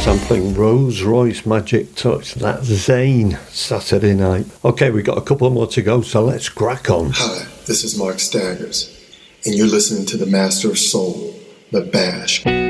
Sampling Rolls Royce Magic Touch. That's Zayn, Saturday Night. Okay, we got a couple more to go, so let's crack on. Hi, this is Mark Staggers, and you're listening to the Master of Soul, The Bash.